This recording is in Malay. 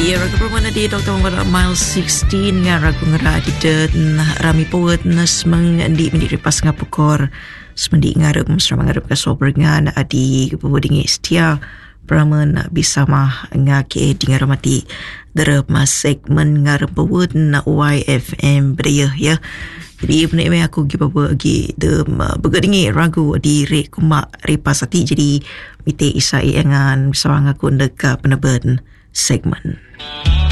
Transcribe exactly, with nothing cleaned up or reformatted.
Ya, ragu permana di Doktor Wara Mile sixteen nga ragu ngara di den rami powet nas mengendi menjadi pas ngapukor semendi ngarep mesra ngarep ka sobrengan adi kepudingi setia pramen bisa mah ngake di ngaramati derep mas segmen ngarep powet na Y F M berdaya ya. Jadi benar-benar aku giba bagi de begadingi ragu di re kumak repasati jadi mite isa iangan bersama aku ndeka peneban segmen.